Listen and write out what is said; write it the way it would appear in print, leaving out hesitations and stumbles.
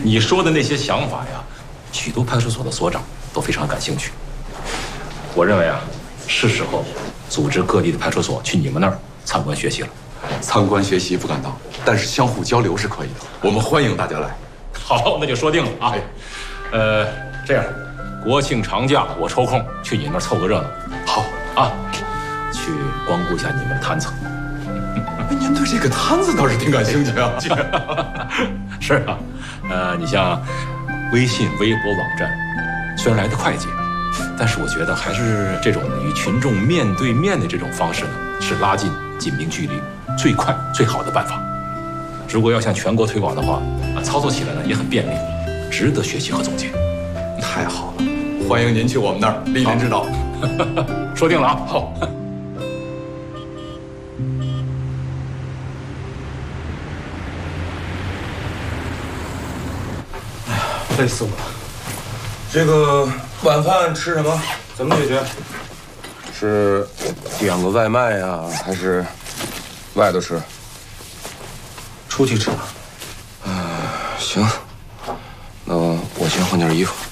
你说的那些想法呀，许多派出所的所长都非常感兴趣。我认为啊，是时候组织各地的派出所去你们那儿参观学习了。 参观学习不敢当，但是相互交流是可以的。我们欢迎大家来。 好，那就说定了啊。这样，国庆长假我抽空去你们那儿凑个热闹。 好啊，去光顾一下你们的摊子。 您对这个摊子倒是挺感兴趣啊。 是啊，你像微信、微博网站，虽然来得快捷，但是我觉得还是这种与群众面对面的这种方式呢，是拉近紧密距离最快最好的办法。如果要向全国推广的话，操作起来呢也很便利，值得学习和总结。 太好了，欢迎您去我们那儿莅临指导。 说定了啊。好。 累死我了！这个晚饭吃什么？怎么解决？ 是点个外卖呀，还是外头吃？ 出去吃吧。 行，那我先换件衣服。